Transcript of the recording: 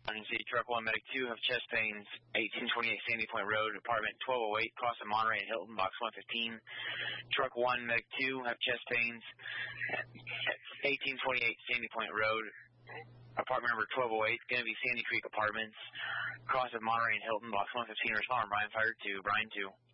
Emergency, Truck 1, Medic 2 have chest pains, 1828 Sandy Point Road, apartment 1208, cross of Monterey and Hilton, box 115. Truck 1, Medic 2 have chest pains, 1828 Sandy Point Road, apartment number 1208, going to be Sandy Creek Apartments, cross of Monterey and Hilton, box 115. Responder Brian, fire 2, Brian 2.